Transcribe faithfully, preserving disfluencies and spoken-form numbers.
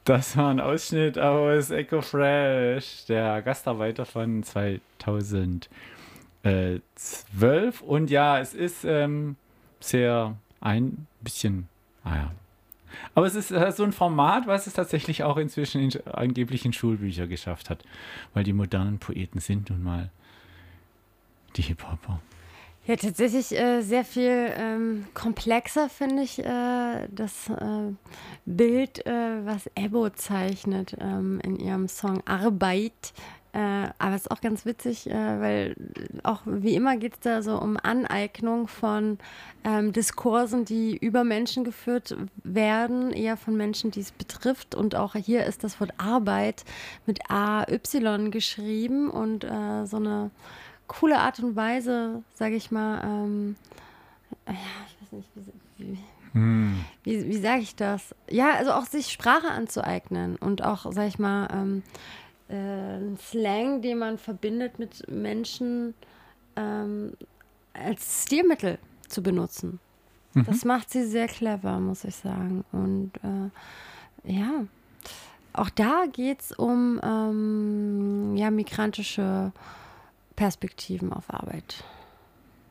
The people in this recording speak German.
Das war ein Ausschnitt aus Echo Fresh, der Gastarbeiter von zweitausendzwölf. Und ja, es ist ähm, sehr ein bisschen, ah ja. Aber es ist äh, so ein Format, was es tatsächlich auch inzwischen in, angeblich in Schulbücher geschafft hat. Weil die modernen Poeten sind nun mal die Hip-Hopper. Ja, tatsächlich äh, sehr viel ähm, komplexer finde ich äh, das äh, Bild, äh, was Ebo zeichnet ähm, in ihrem Song Arbeit. Äh, aber es ist auch ganz witzig, äh, weil auch wie immer geht es da so um Aneignung von ähm, Diskursen, die über Menschen geführt werden, eher von Menschen, die es betrifft. Und auch hier ist das Wort Arbeit mit A Y geschrieben und äh, so eine coole Art und Weise, sage ich mal, ähm, ja, ich weiß nicht, wie, Hm. wie, wie, wie sage ich das? Ja, also auch sich Sprache anzueignen und auch, sage ich mal, ähm, äh, einen Slang, den man verbindet mit Menschen, ähm, als Stilmittel zu benutzen. Mhm. Das macht sie sehr clever, muss ich sagen. Und äh, ja, auch da geht es um ähm, ja, migrantische Perspektiven auf Arbeit.